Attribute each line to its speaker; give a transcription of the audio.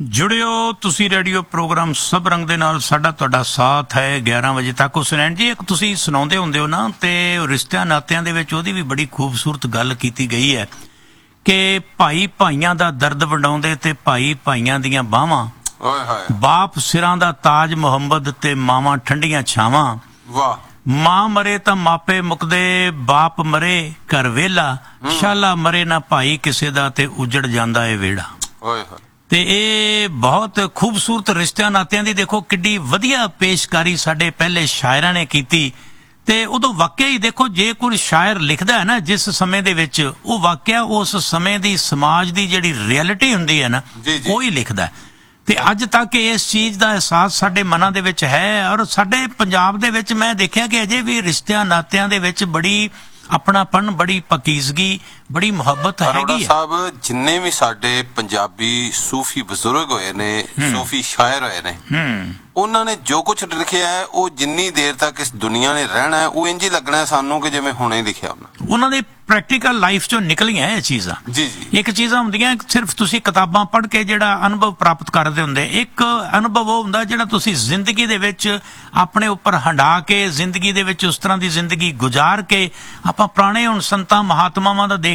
Speaker 1: जुड़ियो तुसी radio programme सब रंग दे नाल साडा तुहाडा साथ है 11 वजे तक। हुसनैन जी, एक तुसी सुणाउंदे हुंदे हो ना ते रिश्तिਆਂ नातिਆਂ ਦੇ ਵਿੱਚ ਉਹਦੀ ਵੀ ਬੜੀ ਖੂਬਸੂਰਤ ਗੱਲ ਕੀਤੀ ਗਈ ਹੈ ਕਿ ਭਾਈ ਭਾਈਆਂ ਦਾ ਦਰਦ ਵੰਡਾਉਂਦੇ ਤੇ ਭਾਈ ਭਾਈਆਂ ਦੀਆਂ ਬਾਹਾਂ,
Speaker 2: ਓਏ ਹੋਏ
Speaker 1: ਬਾਪ ਸਿਰਾਂ ਦਾ ਤਾਜ ਮੁਹੰਮਦ ਤੇ ਮਾਵਾਂ ਠੰਡੀਆਂ ਛਾਵਾਂ।
Speaker 2: ਵਾਹ।
Speaker 1: ਮਾਂ ਮਰੇ ਤਾਂ ਮਾਪੇ ਮੁਕਦੇ, ਬਾਪ ਮਰੇ ਘਰ ਵੇਲਾ, ਸ਼ਾਲਾ ਮਰੇ ਨਾ ਭਾਈ ਕਿਸੇ ਦਾ ਤੇ ਉਜੜ ਜਾਂਦਾ ਏ ਵੇੜਾ।
Speaker 2: ਓਏ ਹੋਏ।
Speaker 1: ਤੇ ਇਹ ਬਹੁਤ ਖੂਬਸੂਰਤ ਰਿਸ਼ਤਿਆਂ ਨਾਤਿਆਂ ਦੀ ਦੇਖੋ ਕਿੱਡੀ ਵਧੀਆ ਪੇਸ਼ਕਾਰੀ ਸਾਡੇ ਪਹਿਲੇ ਸ਼ਾਇਰਾਂ ਨੇ ਕੀਤੀ। ਤੇ ਉਦੋਂ ਵਾਕਿਆ ਹੀ ਦੇਖੋ, ਜੇ ਕੋਈ ਸ਼ਾਇਰ ਲਿਖਦਾ ਹੈ ਨਾ ਜਿਸ ਸਮੇਂ ਦੇ ਵਿੱਚ, ਉਹ ਵਾਕਿਆ ਉਸ ਸਮੇਂ ਦੀ ਸਮਾਜ ਦੀ ਜਿਹੜੀ ਰਿਐਲਿਟੀ ਹੁੰਦੀ ਹੈ ਨਾ, ਉਹ ਹੀ ਲਿਖਦਾ ਹੈ। ਤੇ ਅੱਜ ਤੱਕ ਇਸ ਚੀਜ਼ ਦਾ ਅਹਿਸਾਸ ਸਾਡੇ ਮਨਾਂ ਦੇ ਵਿੱਚ ਹੈ। ਔਰ ਸਾਡੇ ਪੰਜਾਬ ਦੇ ਵਿੱਚ ਮੈਂ ਦੇਖਿਆ ਕਿ ਅਜੇ ਵੀ ਰਿਸ਼ਤਿਆਂ ਨਾਤਿਆਂ ਦੇ ਵਿੱਚ ਬੜੀ ਆਪਣਾਪਨ, ਬੜੀ ਪਕੀਜ਼ਗੀ, ਬੜੀ ਮੁਹੱਬਤ ਹੈਗੀ ਹੈ।
Speaker 2: ਸਾਹਿਬ, ਜਿੰਨੇ ਵੀ ਸਾਡੇ ਪੰਜਾਬੀ ਸੂਫੀ ਬਜ਼ੁਰਗ ਹੋਏ ਨੇ, ਸੂਫੀ ਸ਼ਾਇਰ ਹੋਏ ਨੇ, ਉਹਨਾਂ ਨੇ ਜੋ ਕੁਝ ਲਿਖਿਆ ਹੈ, ਉਹ ਜਿੰਨੀ ਦੇਰ ਤੱਕ ਇਸ ਦੁਨੀਆ ਨੇ ਰਹਿਣਾ ਹੈ, ਉਹ ਇੰਝ ਹੀ ਲੱਗਣਾ ਸਾਨੂੰ ਕਿ ਜਿਵੇਂ ਹੁਣੇ ਲਿਖਿਆ ਉਹਨਾਂ
Speaker 1: ਦੀ ਪ੍ਰੈਕਟੀਕਲ ਲਾਈਫ ਚੋਂ ਨਿਕਲੀਆਂ ਇਹ ਚੀਜ਼ਾਂ।
Speaker 2: ਜੀ ਜੀ।
Speaker 1: ਇੱਕ ਚੀਜ਼ਾਂ ਹੁੰਦੀਆਂ ਸਿਰਫ ਤੁਸੀਂ ਕਿਤਾਬਾਂ ਪੜ੍ਹ ਕੇ ਜਿਹੜਾ ਅਨੁਭਵ ਪ੍ਰਾਪਤ ਕਰਦੇ ਹੁੰਦੇ, ਇੱਕ ਅਨੁਭਵ ਉਹ ਹੁੰਦਾ ਜਿਹੜਾ ਤੁਸੀਂ ਜ਼ਿੰਦਗੀ ਦੇ ਵਿੱਚ ਆਪਣੇ ਉੱਪਰ ਹੰਢਾ ਕੇ, ਜ਼ਿੰਦਗੀ ਦੇ ਵਿੱਚ ਉਸ ਤਰ੍ਹਾਂ ਦੀ ਜ਼ਿੰਦਗੀ ਗੁਜ਼ਾਰ ਕੇ। ਆਪਾਂ ਪੁਰਾਣੇ ਹੁਣ ਸੰਤਾਂ ਮਹਾਤਮਾਵਾਂ ਦਾ